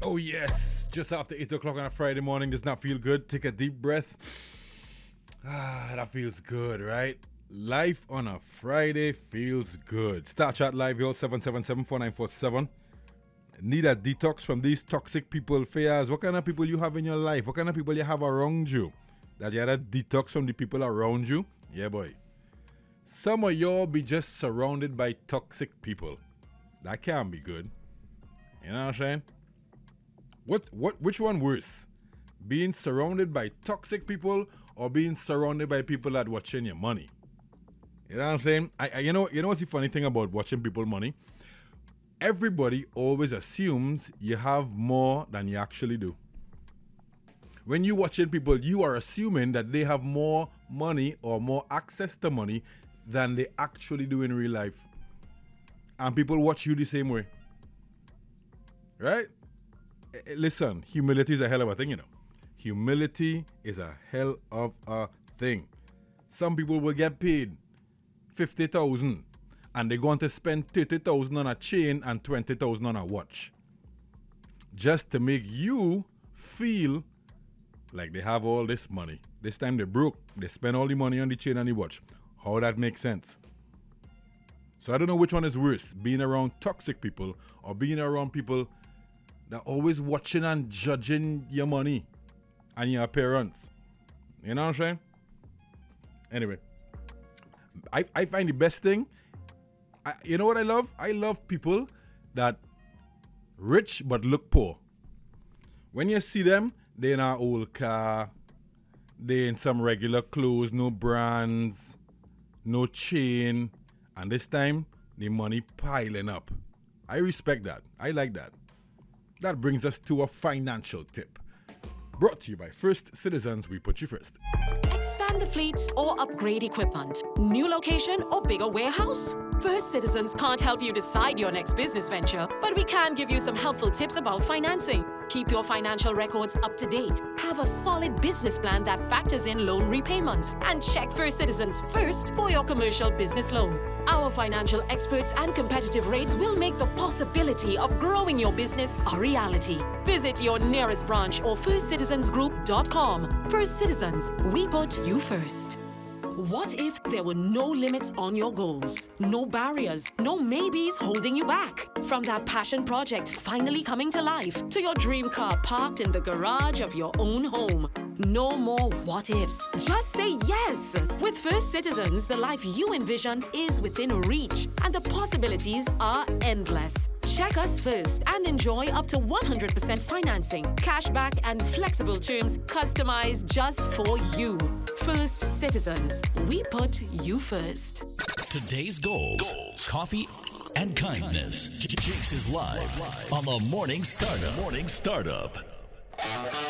Oh, yes. Just after 8 o'clock on a Friday morning does not feel good. Take a deep breath. That feels good, right? Life on a Friday feels good. Star Chat Live, y'all, 777-4947. Need a detox from these toxic people. Fayaz, what kind of people you have in your life? What kind of people you have around you? That you had a detox from the people around you? Yeah, boy. Some of y'all be just surrounded by toxic people. That can't be good. You know what I'm saying? Which one worse? Being surrounded by toxic people or being surrounded by people that watching your money? You know what I'm saying? You know what's the funny thing about watching people money? Everybody always assumes you have more than you actually do. When you watching people, you are assuming that they have more money or more access to money than they actually do in real life. And people watch you the same way. Right? Listen, humility is a hell of a thing, you know. Humility is a hell of a thing. Some people will get paid 50,000 and they're going to spend 30,000 on a chain and 20,000 on a watch. Just to make you feel like they have all this money. This time they broke. They spend all the money on the chain and the watch. How that makes sense? So I don't know which one is worse, being around toxic people or being around people that are always watching and judging your money and your appearance. You know what I'm saying? Anyway, I find the best thing, you know what I love? I love people that rich but look poor. When you see them, they in an old car, they in some regular clothes, no brands, no chain, and this time, the money piling up. I respect that. I like that. That brings us to a financial tip. Brought to you by First Citizens, we put you first. Expand the fleet or upgrade equipment. New location or bigger warehouse? First Citizens can't help you decide your next business venture, but we can give you some helpful tips about financing. Keep your financial records up to date. Have a solid business plan that factors in loan repayments. And check First Citizens first for your commercial business loan. Our financial experts and competitive rates will make the possibility of growing your business a reality. Visit your nearest branch or firstcitizensgroup.com. First Citizens, we put you first. What if there were no limits on your goals? No barriers, no maybes holding you back? From that passion project finally coming to life to your dream car parked in the garage of your own home. No more what ifs. Just say yes. With First Citizens, the life you envision is within reach and the possibilities are endless. Check us first and enjoy up to 100% financing, cashback and flexible terms customized just for you. First Citizens, we put you first. Today's goals. Coffee and kindness. Jakes is live on the Morning Startup.